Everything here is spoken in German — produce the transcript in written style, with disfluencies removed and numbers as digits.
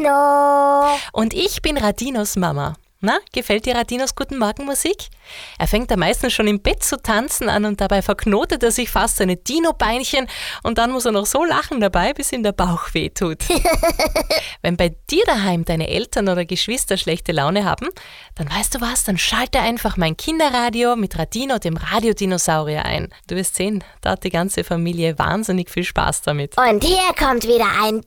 Radino. Und ich bin Radinos Mama. Na, gefällt dir Radinos Guten Morgen Musik? Er fängt da meistens schon im Bett zu tanzen an und dabei verknotet er sich fast seine Dino-Beinchen und dann muss er noch so lachen dabei, bis ihm der Bauch wehtut. Wenn bei dir daheim deine Eltern oder Geschwister schlechte Laune haben, dann weißt du was, dann schalte einfach mein Kinderradio mit Radino, dem Radiodinosaurier, ein. Du wirst sehen, da hat die ganze Familie wahnsinnig viel Spaß damit. Und hier kommt wieder ein